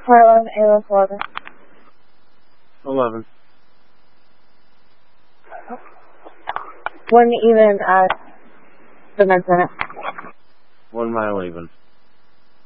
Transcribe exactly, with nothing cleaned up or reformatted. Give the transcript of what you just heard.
Portland, A L eleven. Eleven. One even at the Medicine. One mile even.